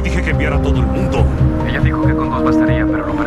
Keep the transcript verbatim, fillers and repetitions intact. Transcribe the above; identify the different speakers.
Speaker 1: Dije que enviara a todo el mundo.
Speaker 2: Ella dijo que con dos bastaría, pero lo